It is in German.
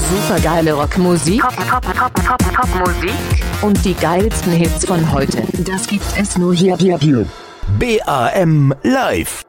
Supergeile Rockmusik. Popmusik. Und die geilsten Hits von heute. Das gibt es nur hier. BAM Live.